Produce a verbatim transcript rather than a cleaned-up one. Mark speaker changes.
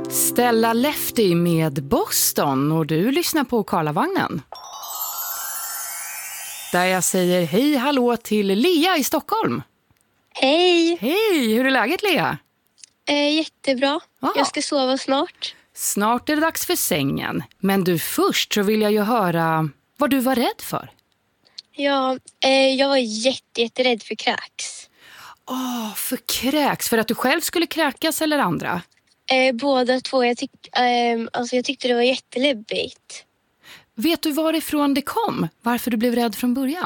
Speaker 1: Stella Lefty med Boston och du lyssnar på Karlavagnen. Där jag säger hej hallå till Lea i Stockholm.
Speaker 2: Hej!
Speaker 1: Hej, hur är läget Lea?
Speaker 2: Eh, jättebra.
Speaker 1: Aha.
Speaker 2: Jag ska sova snart.
Speaker 1: Snart är det dags för sängen. Men du, först så vill jag ju höra vad du var rädd för.
Speaker 2: Ja, eh, jag var jätte, jätterädd för kräks.
Speaker 1: Åh, oh, för kräks? För att du själv skulle kräkas eller andra?
Speaker 2: Eh, båda två. Jag, tyck, eh, alltså jag tyckte det var jätteläbbigt.
Speaker 1: Vet du varifrån det kom? Varför du blev rädd från början?